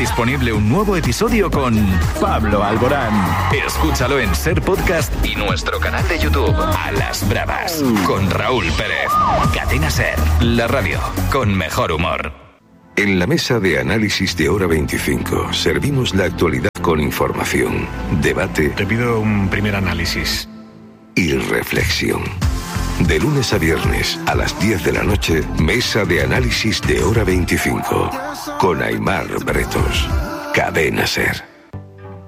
disponible un nuevo episodio con Pablo Alborán. Escúchalo en Ser Podcast y nuestro canal de YouTube, A las Bravas, con Raúl Pérez. Cadena Ser, la radio con mejor humor. En la mesa de análisis de Hora 25 servimos la actualidad con información, debate. Te pido un primer análisis. Y reflexión. De lunes a viernes a las 10 de la noche, mesa de análisis de Hora 25 con Aimar Bretos. Cadena Ser.